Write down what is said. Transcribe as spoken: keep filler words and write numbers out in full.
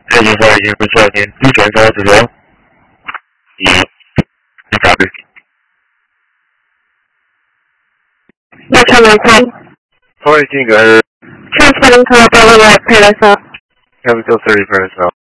Engine starting, starting, two cancel as well. Yeah, no copy. What's your name? four eighteen, go ahead. Transmitting to Bravo Rock, Paradise. Capital thirty, Paradise.